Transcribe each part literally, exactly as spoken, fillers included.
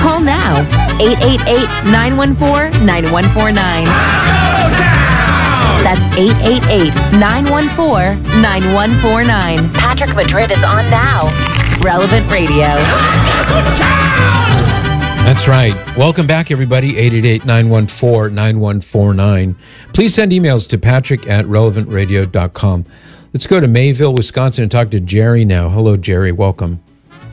Call now, eight eight eight, nine one four, nine one four nine. That's eight eight eight, nine one four, nine one four nine. Patrick Madrid is on now. Relevant Radio. That's right. Welcome back, everybody. eight eight eight, nine one four, nine one four nine. Please send emails to patrick at relevant radio dot com. Let's go to Mayville, Wisconsin, and talk to Jerry now. Hello, Jerry. Welcome.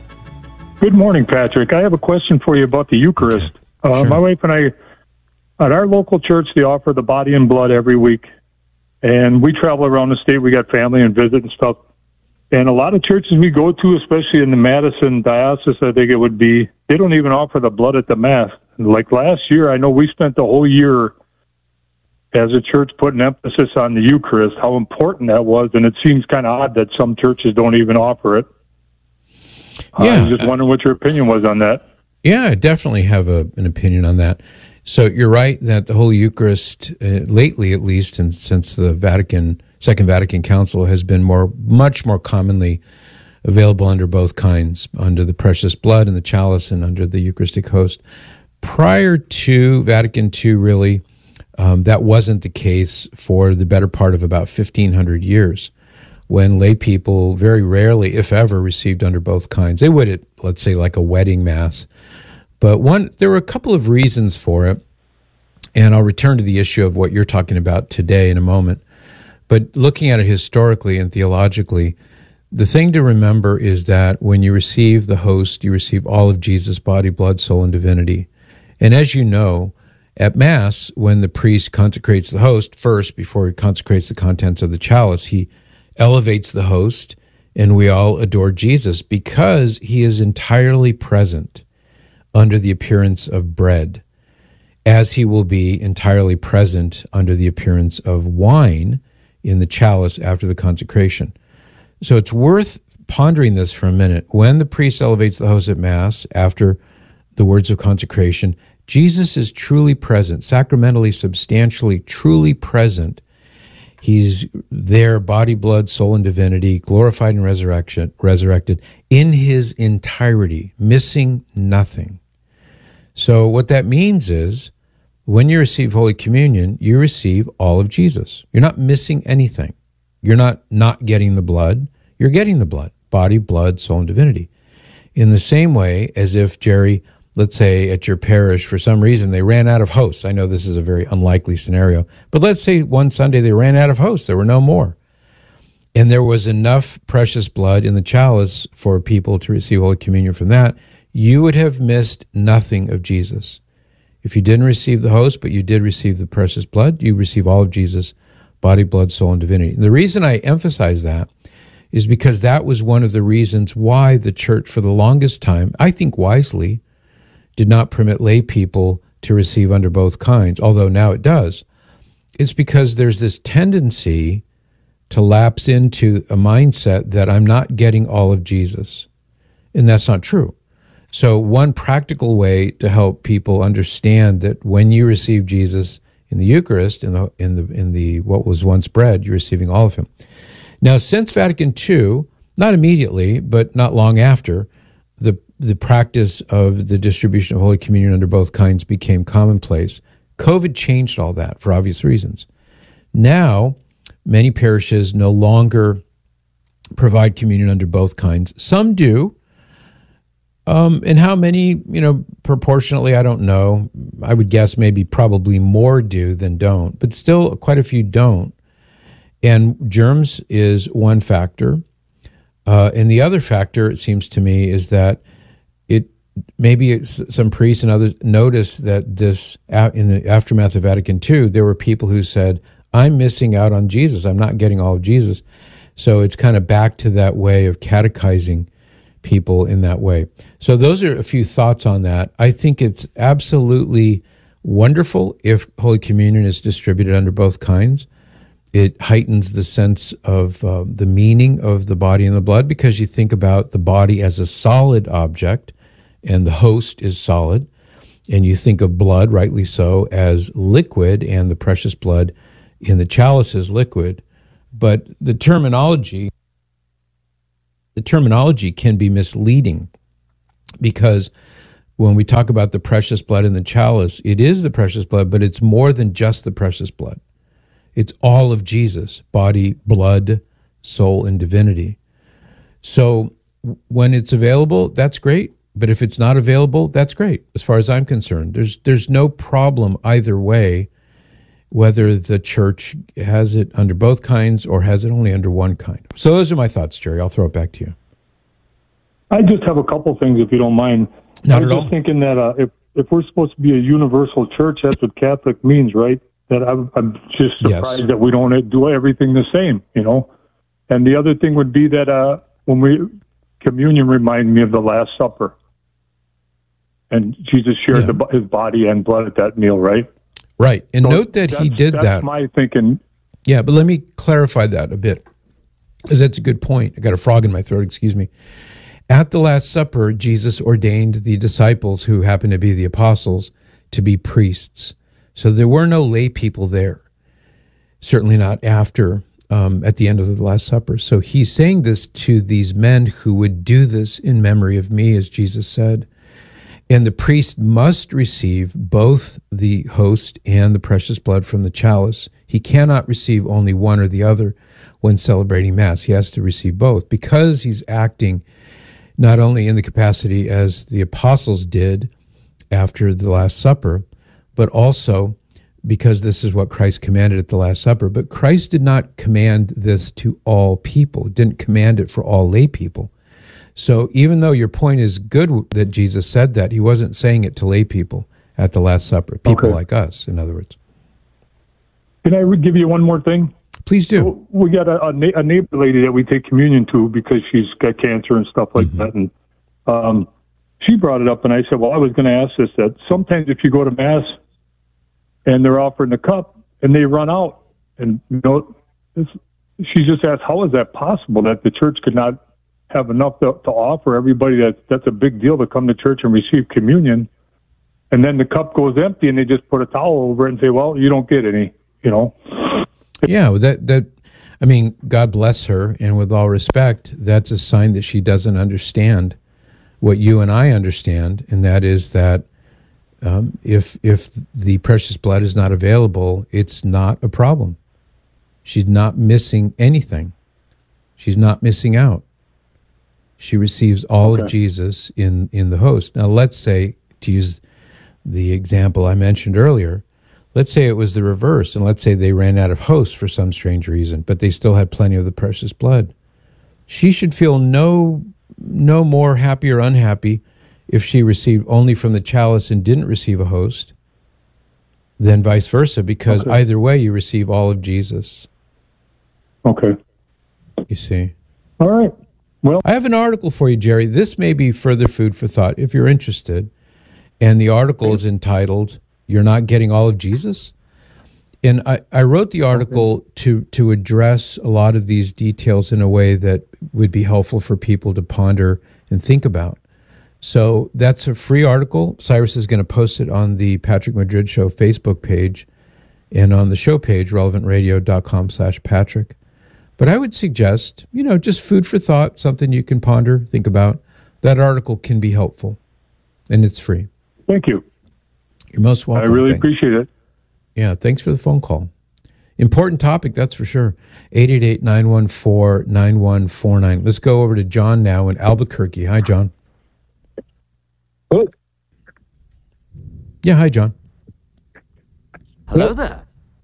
Good morning, Patrick. I have a question for you about the Eucharist. Uh, Sure. My wife and I, at our local church, they offer the body and blood every week. And we travel around the state. We got family and visit and stuff. And a lot of churches we go to, especially in the Madison diocese, I think it would be, they don't even offer the blood at the Mass. Like last year, I know we spent the whole year as a church putting emphasis on the Eucharist, how important that was. And it seems kind of odd that some churches don't even offer it. Yeah. I was just wondering what your opinion was on that. Yeah, I definitely have a, an opinion on that. So you're right that the Holy Eucharist, uh, lately at least, and since the Vatican Second Vatican Council, has been more, much more commonly available under both kinds, under the precious blood and the chalice, and under the Eucharistic host. Prior to Vatican Two, really, um, that wasn't the case for the better part of about fifteen hundred years, when lay people very rarely, if ever, received under both kinds. They would at, let's say, like a wedding mass. But one, there were a couple of reasons for it, and I'll return to the issue of what you're talking about today in a moment. But looking at it historically and theologically, the thing to remember is that when you receive the host, you receive all of Jesus' body, blood, soul, and divinity. And as you know, at Mass, when the priest consecrates the host, first, before he consecrates the contents of the chalice, he elevates the host, and we all adore Jesus because he is entirely present under the appearance of bread, as he will be entirely present under the appearance of wine in the chalice after the consecration. So it's worth pondering this for a minute. When the priest elevates the host at Mass after the words of consecration, Jesus is truly present, sacramentally, substantially, truly present. He's there, body, blood, soul, and divinity, glorified and resurrection, resurrected in his entirety, missing nothing. So what that means is, when you receive Holy Communion, you receive all of Jesus. You're not missing anything. You're not not getting the blood. You're getting the blood, body, blood, soul, and divinity. In the same way as if, Jerry, let's say at your parish, for some reason, they ran out of hosts. I know this is a very unlikely scenario, but let's say one Sunday they ran out of hosts. There were no more. And there was enough precious blood in the chalice for people to receive Holy Communion from that. You would have missed nothing of Jesus. If you didn't receive the host, but you did receive the precious blood, you receive all of Jesus' body, blood, soul, and divinity. And the reason I emphasize that is because that was one of the reasons why the church, for the longest time, I think wisely, did not permit lay people to receive under both kinds, although now it does. It's because there's this tendency to lapse into a mindset that I'm not getting all of Jesus. And that's not true. So one practical way to help people understand that when you receive Jesus in the Eucharist, in the in the in the what was once bread, you're receiving all of him. Now, since Vatican Two, not immediately, but not long after, the the practice of the distribution of Holy Communion under both kinds became commonplace. COVID changed all that for obvious reasons. Now, many parishes no longer provide communion under both kinds. Some do. Um, and how many, you know, proportionately, I don't know. I would guess maybe probably more do than don't, but still quite a few don't. And germs is one factor. Uh, and the other factor, it seems to me, is that it maybe it's, some priests and others noticed that this, in the aftermath of Vatican Two, there were people who said, I'm missing out on Jesus. I'm not getting all of Jesus. So it's kind of back to that way of catechizing people in that way. So those are a few thoughts on that. I think it's absolutely wonderful if Holy Communion is distributed under both kinds. It heightens the sense of uh, the meaning of the body and the blood, because you think about the body as a solid object and the host is solid, and you think of blood, rightly so, as liquid, and the precious blood in the chalice is liquid. But the terminology The terminology can be misleading, because when we talk about the precious blood in the chalice, it is the precious blood, but it's more than just the precious blood. It's all of Jesus, body, blood, soul, and divinity. So when it's available, that's great. But if it's not available, that's great, as far as I'm concerned. There's there's no problem either way, whether the church has it under both kinds or has it only under one kind. So those are my thoughts, Jerry. I'll throw it back to you. I just have a couple things, if you don't mind. Not I'm at just all. thinking that uh, if if we're supposed to be a universal church, that's what Catholic means, right? That I'm, I'm just surprised Yes. that we don't do everything the same, you know. And the other thing would be that uh, when we communion reminded me of the Last Supper, and Jesus shared Yeah. the, his body and blood at that meal, right? Right. And So note that he that's- did that's that. my thinking. Yeah, but let me clarify that a bit, because that's a good point. I got a frog in my throat, excuse me. At the Last Supper, Jesus ordained the disciples, who happened to be the apostles, to be priests. So there were no lay people there, certainly not after, um, at the end of the Last Supper. So he's saying this to these men who would do this in memory of me, as Jesus said. And the priest must receive both the host and the precious blood from the chalice. He cannot receive only one or the other when celebrating Mass. He has to receive both, because he's acting not only in the capacity as the apostles did after the Last Supper, but also because this is what Christ commanded at the Last Supper. But Christ did not command this to all people, didn't command it for all lay people. So even though your point is good that Jesus said that, he wasn't saying it to lay people at the Last Supper, people Okay. like us, in other words. Can I give you one more thing? Please do. We got a, a, na- a neighbor lady that we take communion to because she's got cancer and stuff like Mm-hmm. that. And um, she brought it up, and I said, well, I was going to ask this, that sometimes if you go to Mass and they're offering the cup and they run out, and you know, this, she just asked, how is that possible that the church could not have enough to, to offer everybody? That that's a big deal to come to church and receive communion, and then the cup goes empty and they just put a towel over it and say, well, you don't get any, you know. Yeah, well, that that I mean, God bless her, and with all respect, that's a sign that she doesn't understand what you and I understand, and that is that um, if if the precious blood is not available, it's not a problem. She's not missing anything. She's not missing out. She receives all Okay. of Jesus in in the host. Now, let's say, to use the example I mentioned earlier, let's say it was the reverse, and let's say they ran out of hosts for some strange reason, but they still had plenty of the precious blood. She should feel no no more happy or unhappy if she received only from the chalice and didn't receive a host than vice versa, because Okay. either way you receive all of Jesus, Okay. you see. All right. Well, I have an article for you, Jerry. This may be further food for thought if you're interested. And the article is entitled, You're Not Getting All of Jesus? And I, I wrote the article to, to address a lot of these details in a way that would be helpful for people to ponder and think about. So that's a free article. Cyrus is going to post it on the Patrick Madrid Show Facebook page and on the show page, relevantradio.com slash Patrick. But I would suggest, you know, just food for thought, something you can ponder, think about. That article can be helpful, and it's free. thank you. You're most welcome. I really Thank- appreciate it. Yeah, thanks for the phone call. Important topic, that's for sure. eight eight eight, nine one four, nine one four nine. Let's go over to John now in Albuquerque. Hi, John. Hello. Yeah, hi, John. Hello there.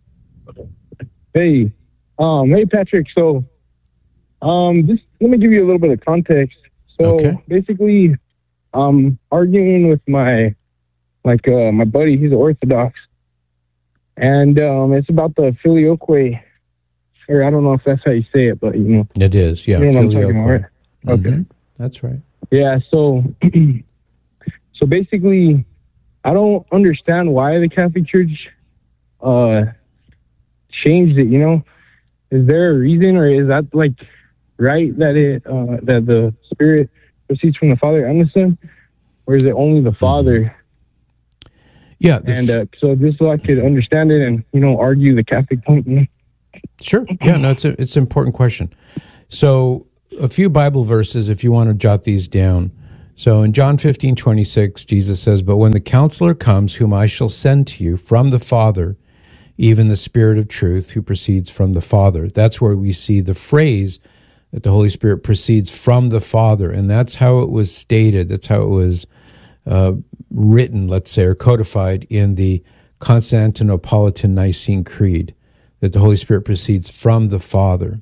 Hey, um, hey Patrick. So, um, just let me give you a little bit of context. So Okay. basically, um, arguing with my, like, uh, my buddy. He's Orthodox, and um, it's about the filioque, or I don't know if that's how you say it, but you know, It is, yeah. you know what I'm talking about, filioque. right? Okay. Mhm. That's right. Yeah, so so basically, I don't understand why the Catholic Church uh changed it. You know, is there a reason, or is that like right that it uh, that the Spirit proceeds from the Father and the Son, or is it only the Father? Yeah, the And f- uh, so this so I could understand it and you know argue the Catholic point. You know? Sure. Yeah, no, it's a, it's an important question. So, a few Bible verses, if you want to jot these down. So in John fifteen twenty-six, Jesus says, "But when the Counselor comes, whom I shall send to you from the Father, even the Spirit of truth, who proceeds from the Father." That's where we see the phrase that the Holy Spirit proceeds from the Father, and that's how it was stated. That's how it was uh, written, let's say, or codified in the Constantinopolitan Nicene Creed, that the Holy Spirit proceeds from the Father.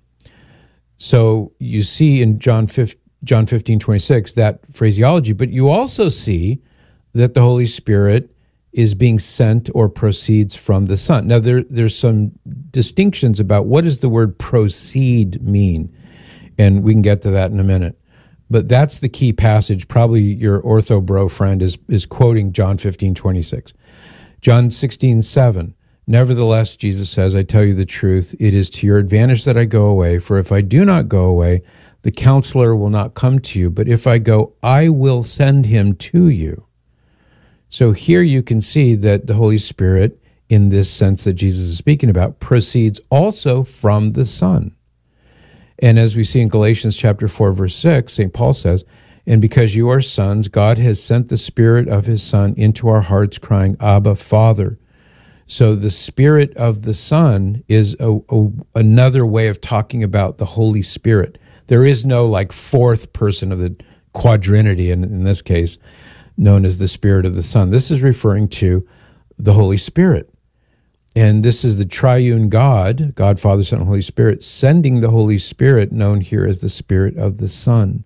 So you see in John fifteen twenty-six that phraseology, but you also see that the Holy Spirit is being sent or proceeds from the Son. Now, there, there's some distinctions about what does the word proceed mean, and we can get to that in a minute. But that's the key passage. Probably your ortho bro friend is, is quoting John fifteen twenty-six. John sixteen seven. "Nevertheless," Jesus says, "I tell you the truth, it is to your advantage that I go away, for if I do not go away, the Counselor will not come to you, but if I go, I will send him to you." So here you can see that the Holy Spirit, in this sense that Jesus is speaking about, proceeds also from the Son. And as we see in Galatians chapter four, verse six, Saint Paul says, "And because you are sons, God has sent the Spirit of his Son into our hearts, crying, Abba, Father." So the Spirit of the Son is a, a, another way of talking about the Holy Spirit. There is no like fourth person of the quadrinity, and in this case, known as the Spirit of the Son. This is referring to the Holy Spirit. And this is the triune God, God, Father, Son, and Holy Spirit, sending the Holy Spirit, known here as the Spirit of the Son.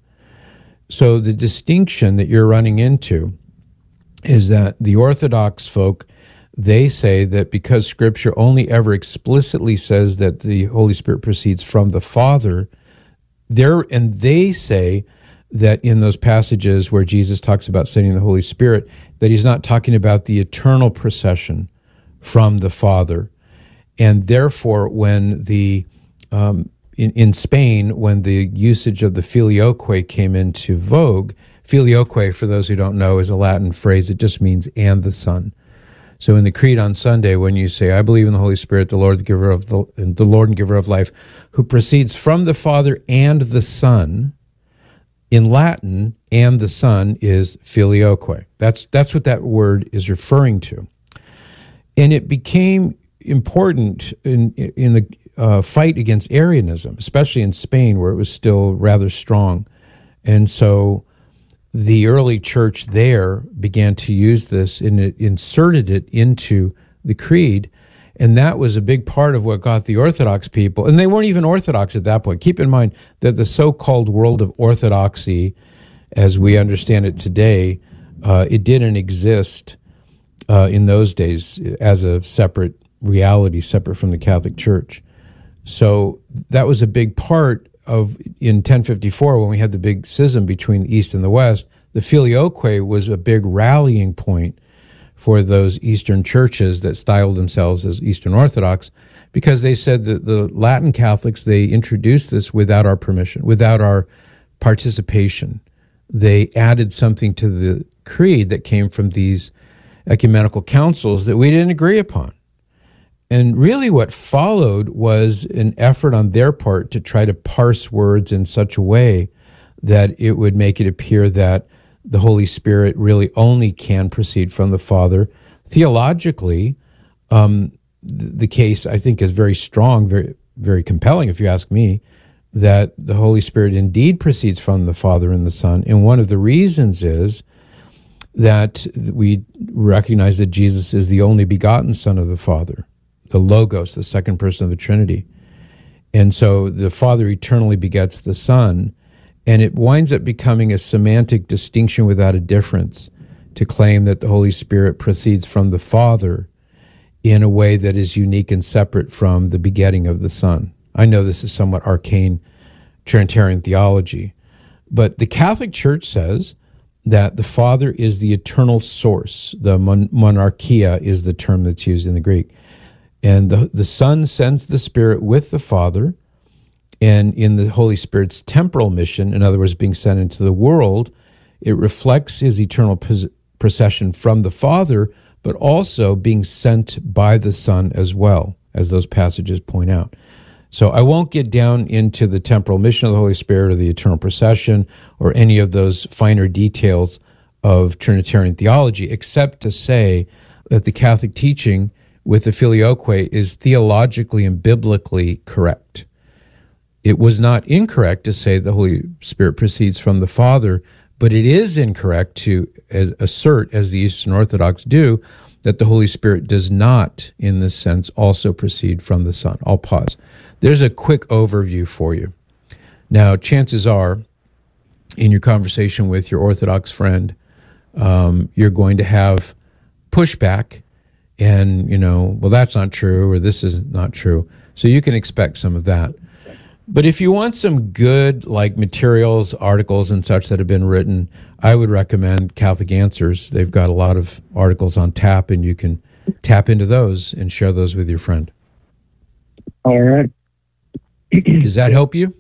So the distinction that you're running into is that the Orthodox folk, they say that because Scripture only ever explicitly says that the Holy Spirit proceeds from the Father, there, and they say that in those passages where Jesus talks about sending the Holy Spirit, that he's not talking about the eternal procession from the Father. And therefore, when the um, in, in Spain, when the usage of the filioque came into vogue, filioque, for those who don't know, is a Latin phrase. It just means "and the Son." So in the Creed on Sunday, when you say, "I believe in the Holy Spirit, the Lord, the giver of the, the Lord and giver of life, who proceeds from the Father and the Son," in Latin, "and the Son" is filioque. That's that's what that word is referring to. And it became important in in the uh, fight against Arianism, especially in Spain, where it was still rather strong. And so the early church there began to use this, and it inserted it into the creed. And that was a big part of what got the Orthodox people, and they weren't even Orthodox at that point. Keep in mind that the so-called world of Orthodoxy, as we understand it today, uh, it didn't exist uh, in those days as a separate reality, separate from the Catholic Church. So that was a big part of, in ten fifty-four, when we had the big schism between the East and the West, the filioque was a big rallying point for those Eastern churches that styled themselves as Eastern Orthodox, because they said that the Latin Catholics, they introduced this without our permission, without our participation. They added something to the creed that came from these ecumenical councils that we didn't agree upon. And really what followed was an effort on their part to try to parse words in such a way that it would make it appear that the Holy Spirit really only can proceed from the Father. Theologically, um, the case, I think, is very strong, very, very compelling, if you ask me, that the Holy Spirit indeed proceeds from the Father and the Son. And one of the reasons is that we recognize that Jesus is the only begotten Son of the Father, the Logos, the second person of the Trinity. And so the Father eternally begets the Son, and it winds up becoming a semantic distinction without a difference to claim that the Holy Spirit proceeds from the Father in a way that is unique and separate from the begetting of the Son. I know this is somewhat arcane Trinitarian theology, but the Catholic Church says that the Father is the eternal source. The mon- monarchia is the term that's used in the Greek. And the, the Son sends the Spirit with the Father, and in the Holy Spirit's temporal mission, in other words, being sent into the world, it reflects his eternal pos- procession from the Father, but also being sent by the Son as well, as those passages point out. So I won't get down into the temporal mission of the Holy Spirit or the eternal procession or any of those finer details of Trinitarian theology, except to say that the Catholic teaching with the Filioque is theologically and biblically correct. It was not incorrect to say the Holy Spirit proceeds from the Father, but it is incorrect to assert, as the Eastern Orthodox do, that the Holy Spirit does not, in this sense, also proceed from the Son. I'll pause. There's a quick overview for you. Now, chances are, in your conversation with your Orthodox friend, um, you're going to have pushback and, you know, well, that's not true, or this is not true. So you can expect some of that. But if you want some good, like, materials, articles, and such that have been written, I would recommend Catholic Answers. They've got a lot of articles on tap, and you can tap into those and share those with your friend. All right. Does that help you?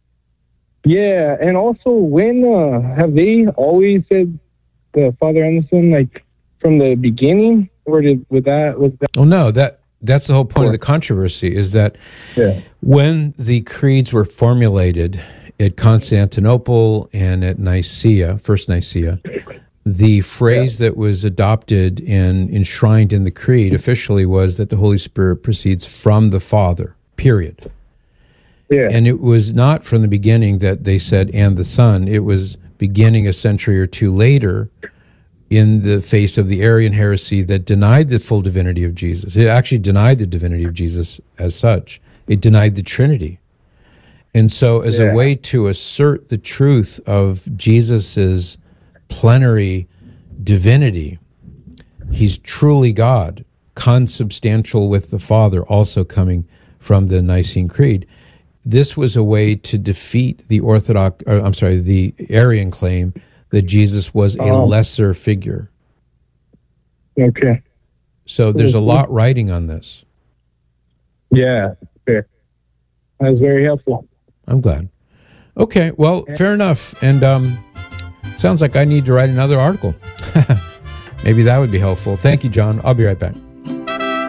Yeah, and also, when uh, have they always said the Father and the Son, like, from the beginning? Or did, with that, was that? Oh, no, that... That's the whole point of the controversy, is that yeah. when the creeds were formulated at Constantinople and at Nicaea, First Nicaea, the phrase yeah. that was adopted and enshrined in the creed officially was that the Holy Spirit proceeds from the Father, period. Yeah. And it was not from the beginning that they said, and the Son. It was beginning a century or two later, in the face of the Arian heresy that denied the full divinity of Jesus. It actually denied the divinity of Jesus as such. It denied the Trinity. And so as yeah. a way to assert the truth of Jesus's plenary divinity, he's truly God, consubstantial with the Father, also coming from the Nicene Creed. This was a way to defeat the Orthodox, or, I'm sorry, the Arian claim that Jesus was a oh. lesser figure. Okay. So there's a lot writing on this. Yeah, fair. That was very helpful. I'm glad. Okay, well, yeah. fair enough. And um, sounds like I need to write another article. Maybe that would be helpful. Thank you, John. I'll be right back.